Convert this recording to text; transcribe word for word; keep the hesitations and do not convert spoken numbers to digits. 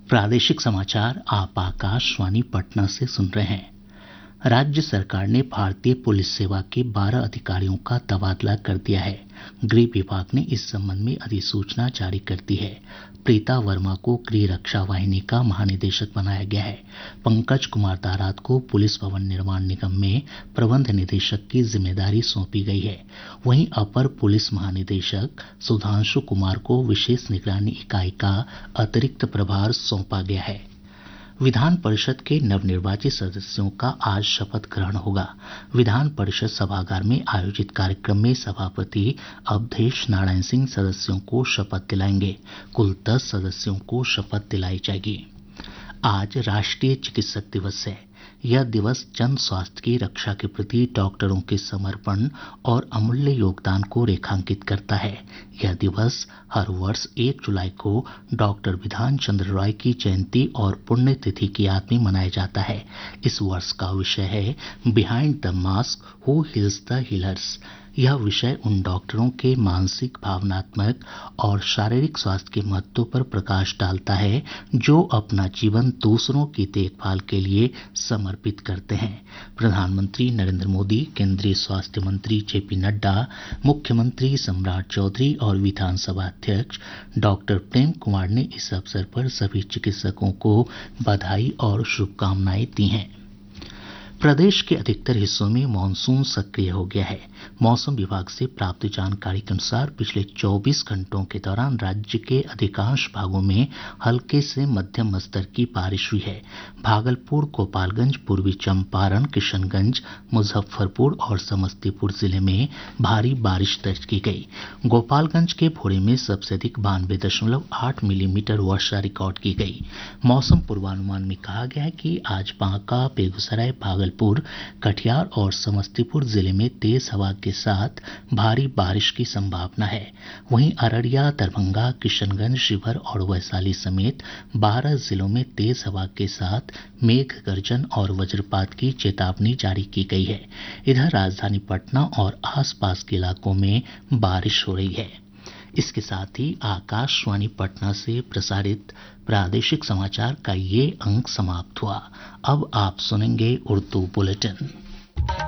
प्रादेशिक समाचार आप आकाशवाणी पटना से सुन रहे हैं। राज्य सरकार ने भारतीय पुलिस सेवा के बारह अधिकारियों का तबादला कर दिया है। गृह विभाग ने इस संबंध में अधिसूचना जारी कर दी है। प्रीता वर्मा को गृह रक्षा वाहिनी का महानिदेशक बनाया गया है। पंकज कुमार दाराद को पुलिस भवन निर्माण निगम में प्रबंध निदेशक की जिम्मेदारी सौंपी गई है। वहीं अपर पुलिस महानिदेशक सुधांशु कुमार को विशेष निगरानी इकाई का अतिरिक्त प्रभार सौंपा गया है। विधान परिषद के नवनिर्वाचित सदस्यों का आज शपथ ग्रहण होगा। विधान परिषद सभागार में आयोजित कार्यक्रम में सभापति अवधेश नारायण सिंह सदस्यों को शपथ दिलाएंगे। कुल दस सदस्यों को शपथ दिलाई जाएगी। आज राष्ट्रीय चिकित्सक दिवस है। यह दिवस जन स्वास्थ्य की रक्षा के प्रति डॉक्टरों के समर्पण और अमूल्य योगदान को रेखांकित करता है। यह दिवस हर वर्ष एक जुलाई को डॉक्टर विधान चंद्र रॉय की जयंती और पुण्यतिथि की याद में मनाया जाता है। इस वर्ष का विषय है behind the mask who heels the healers. यह विषय उन डॉक्टरों के मानसिक, भावनात्मक और शारीरिक स्वास्थ्य के महत्व पर प्रकाश डालता है जो अपना जीवन दूसरों की देखभाल के लिए समर्पित करते हैं। प्रधानमंत्री नरेंद्र मोदी, केंद्रीय स्वास्थ्य मंत्री जेपी नड्डा, मुख्यमंत्री सम्राट चौधरी और विधानसभा अध्यक्ष डॉक्टर प्रेम कुमार ने इस अवसर पर सभी चिकित्सकों को बधाई और शुभकामनाएं दी हैं। प्रदेश के अधिकतर हिस्सों में मानसून सक्रिय हो गया है। मौसम विभाग से प्राप्त जानकारी के अनुसार पिछले चौबीस घंटों के दौरान राज्य के अधिकांश भागों में हल्के से मध्यम स्तर की बारिश हुई है। भागलपुर, गोपालगंज, पूर्वी चंपारण, किशनगंज, मुजफ्फरपुर और समस्तीपुर जिले में भारी बारिश दर्ज की गई। गोपालगंज के भोरे में सबसे अधिक बानवे दशमलव आठ मिलीमीटर वर्षा रिकॉर्ड की गई। मौसम पूर्वानुमान में कहा गया है कि आज बांका, बेगूसराय, भागलपुर कटिहार और समस्तीपुर जिले में तेज हवा के साथ भारी बारिश की संभावना है। वहीं अररिया, दरभंगा, किशनगंज, शिवहर और वैशाली समेत बारह जिलों में तेज हवा के साथ मेघ गर्जन और वज्रपात की चेतावनी जारी की गई है। इधर राजधानी पटना और आसपास के इलाकों में बारिश हो रही है। इसके साथ ही आकाशवाणी पटना से प्रसारित प्रादेशिक समाचार का ये अंक समाप्त हुआ। अब आप सुनेंगे उर्दू बुलेटिन।